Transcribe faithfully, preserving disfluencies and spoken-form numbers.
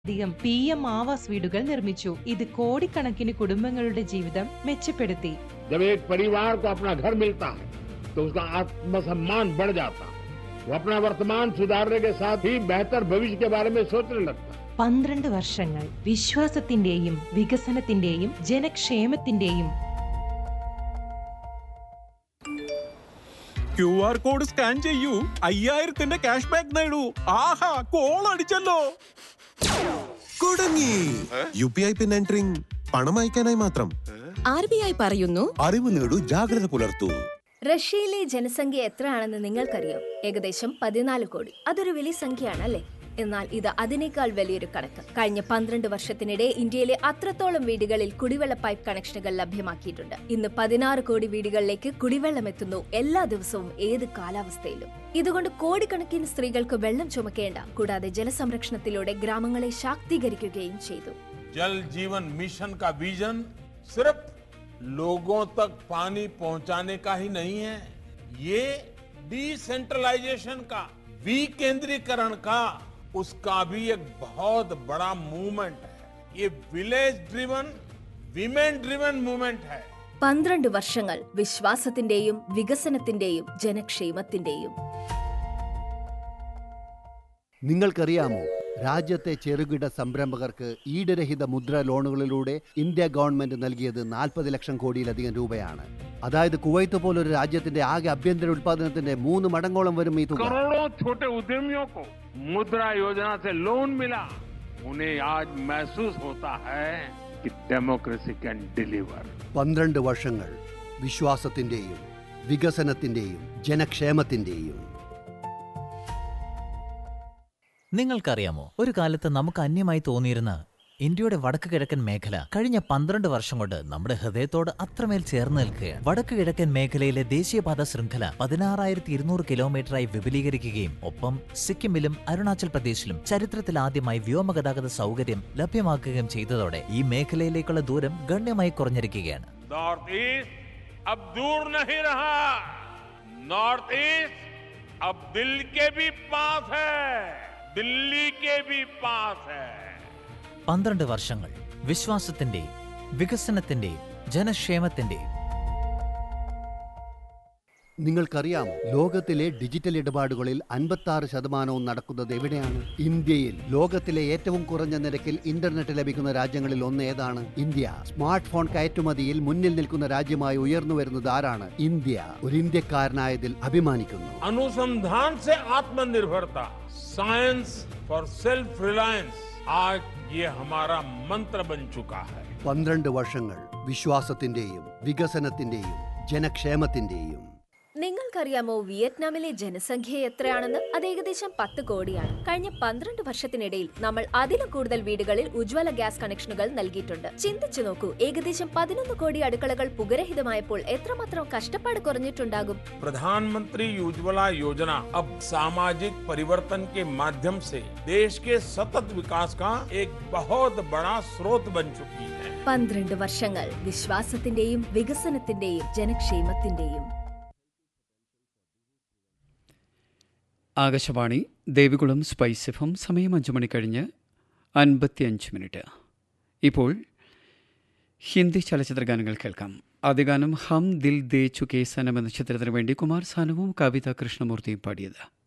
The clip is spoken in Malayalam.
അധികം പി എം ആവാസ് വീടുകൾ നിർമ്മിച്ചു. ഇത് കോടിക്കണക്കിന് കുടുംബങ്ങളുടെ ജീവിതം മെച്ചപ്പെടുത്തി. जब एक परिवार को अपना घर मिलता है तो उसका आत्मसम्मान बढ़ जाता है। वो अपना वर्तमान सुधारने के साथ ही बेहतर भविष्य के बारे में सोचने लगता है। പന്ത്രണ്ട് വർഷങ്ങൾ വിശ്വാസത്തിന്റെയും വികസനത്തിന്റെയും ജനക്ഷേമത്തിന്റെയും. ക്യു ആർ കോഡ് സ്കാൻ ചെയ്യൂ, അയ്യായിരത്തിന്റെ ക്യാഷ് ബാക്ക് നേടൂ. ആഹാ, കോൾ അടിച്ചല്ലോ. കുടുങ്ങി. U P I pin entering പണം അയക്കാനായി മാത്രം. ആർ ബി ഐ പറയുന്നു, അറിവ് നേടൂ, ജാഗ്രത പുലർത്തൂ. റഷ്യയിലെ ജനസംഖ്യ എത്രയാണെന്ന് നിങ്ങൾക്കറിയാം? ഏകദേശം പതിനാല് കോടി. അതൊരു വലിയ സംഖ്യയാണ് അല്ലേ? എന്നാൽ ഇത് അതിനേക്കാൾ വലിയൊരു കണക്ക്. കഴിഞ്ഞ പന്ത്രണ്ട് വർഷത്തിനിടെ ഇന്ത്യയിലെ അത്രത്തോളം വീടുകളിൽ കുടിവെള്ള പൈപ്പ് കണക്ഷനുകൾ ലഭ്യമാക്കിയിട്ടുണ്ട്. ഇന്ന് പതിനാറ് കോടി വീടുകളിലേക്ക് കുടിവെള്ളം എത്തുന്നു, എല്ലാ ദിവസവും ഏത് കാലാവസ്ഥയിലും. ഇതുകൊണ്ട് കോടിക്കണക്കിന് സ്ത്രീകൾക്ക് വെള്ളം ചുമക്കേണ്ട. കൂടാതെ ജലസംരക്ഷണത്തിലൂടെ ഗ്രാമങ്ങളെ ശാക്തീകരിക്കുകയും ചെയ്തു. जल जीवन मिशन का विजन सिर्फ लोगों तक पानी पहुंचाने का ही नहीं है, ये डिसेंट्रलाइजेशन का, विकेंद्रीकरण का, उसका भी एक बहुत बड़ा मूवमेंट है. ये village driven, women driven movement है. പന്ത്രണ്ട് വർഷങ്ങൾ വിശ്വാസത്തിന്റെയും വികസനത്തിന്റെയും ജനക്ഷേമത്തിന്റെയും. നിങ്ങൾക്കറിയാമോ, രാജ്യത്തെ ചെറുകിട സംരംഭകർക്ക് ഈടുരഹിത മുദ്ര ലോണുകളിലൂടെ ഇന്ത്യ ഗവൺമെന്റ് നൽകിയത് നാൽപ്പത് ലക്ഷം കോടിയിലധികം രൂപയാണ്. അതായത് കുവൈത്ത് പോലൊരു രാജ്യത്തിന്റെ ആകെ ആഭ്യന്തര ഉത്പാദനത്തിന്റെ മൂന്ന് മടങ്ങോളം വരും ഈ തുക. करोड़ों छोटे उद्यमियों को मुद्रा योजना से लोन मिला. उन्हें आज महसूस होता है कि डेमोक्रेसी कैन डिलीवर. പന്ത്രണ്ട് വർഷങ്ങൾ വിശ്വാസത്തിന്റെയും വികസനത്തിന്റെയും ജനക്ഷേമത്തിന്റെയും. നിങ്ങൾക്കറിയാമോ, ഒരു കാലത്ത് നമുക്ക് അന്യമായി തോന്നിയിരുന്ന ഇന്ത്യയുടെ വടക്ക് കിഴക്കൻ മേഖല കഴിഞ്ഞ പന്ത്രണ്ട് വർഷം കൊണ്ട് നമ്മുടെ ഹൃദയത്തോട് അത്രമേൽ ചേർന്ന് നിൽക്കുകയാണ്. വടക്ക് കിഴക്കൻ മേഖലയിലെ ദേശീയപാത ശൃംഖല പതിനാറായിരത്തി ഇരുന്നൂറ് കിലോമീറ്ററായി വിപുലീകരിക്കുകയും ഒപ്പം സിക്കിമിലും അരുണാചൽ പ്രദേശിലും ചരിത്രത്തിൽ ആദ്യമായി വ്യോമഗതാഗത സൗകര്യം ലഭ്യമാക്കുകയും ചെയ്തതോടെ ഈ മേഖലയിലേക്കുള്ള ദൂരം ഗണ്യമായി കുറഞ്ഞിരിക്കുകയാണ്. नॉर्थ ईस्ट अब दूर नहीं रहा. नॉर्थ ईस्ट अब दिल के भी पास है, दिल्ली के भी पास है. പന്ത്രണ്ട് വർഷങ്ങൾ വിശ്വാസത്തിന്റെയും വികസനത്തിന്റെയും ജനക്ഷേമത്തിന്റെയും. നിങ്ങൾക്കറിയാമോ, ലോകത്തിലെ ഡിജിറ്റൽ ഇടപാടുകളിൽ അൻപത്തി ആറ് ശതമാനവും നടക്കുന്നത് എവിടെയാണ്? ഇന്ത്യയിൽ. ലോകത്തിലെ ഏറ്റവും കുറഞ്ഞ നിരക്കിൽ ഇന്റർനെറ്റ് ലഭിക്കുന്ന രാജ്യങ്ങളിൽ ഒന്ന് ഏതാണ്? ഇന്ത്യ. സ്മാർട്ട് ഫോൺ കയറ്റുമതിയിൽ മുന്നിൽ നിൽക്കുന്ന രാജ്യമായി ഉയർന്നു വരുന്നത് ആരാണ്? ഇന്ത്യ. ഒരു ഇന്ത്യക്കാരനായതിൽ അഭിമാനിക്കുന്നു. अनुसंधान से आत्मनिर्भरता, साइंस फॉर सेल्फ रिलायंस, आज ये हमारा मंत्र बन चुका है. പന്ത്രണ്ട് വർഷങ്ങൾ വിശ്വാസത്തിന്റെയും വികസനത്തിന്റെയും ജനക്ഷേമത്തിന്റെയും. നിങ്ങൾക്കറിയാമോ, വിയറ്റ്നാമിലെ ജനസംഖ്യ എത്രയാണെന്ന്? അത് ഏകദേശം പത്ത് കോടിയാണ്. കഴിഞ്ഞ പന്ത്രണ്ട് വർഷത്തിനിടയിൽ നമ്മൾ അതിലും കൂടുതൽ വീടുകളിൽ ഉജ്ജ്വല ഗ്യാസ് കണക്ഷനുകൾ നൽകിയിട്ടുണ്ട്. ചിന്തിച്ചു നോക്കൂ, ഏകദേശം പതിനൊന്ന് കോടി അടുക്കളകൾ പുകരഹിതമായപ്പോൾ എത്രമാത്രം കഷ്ടപ്പാട് കുറഞ്ഞിട്ടുണ്ടാകും. प्रधानमंत्री उज्ज्वला योजना अब सामाजिक परिवर्तन के माध्यम से देश के सतत विकास का एक बहुत बड़ा स्रोत बन चुकी है. പന്ത്രണ്ട് വർഷങ്ങൾ വിശ്വാസത്തിന്റെയും വികസനത്തിന്റെയും ജനക്ഷേമത്തിന്റെയും. Akashvani Devikulam spice F M. സമയം അഞ്ചു മണി കഴിഞ്ഞ് അൻപത്തിയഞ്ച് മിനിറ്റ്. ഇപ്പോൾ ഹിന്ദി ചലച്ചിത്ര ഗാനങ്ങൾ കേൾക്കാം. ആദ്യ ഗാനം ഹം ദിൽ ദേ ചുകേ സനം എന്ന ചിത്രത്തിന് വേണ്ടി കുമാർ സാനുവും കവിത കൃഷ്ണമൂർത്തിയും പാടിയത്.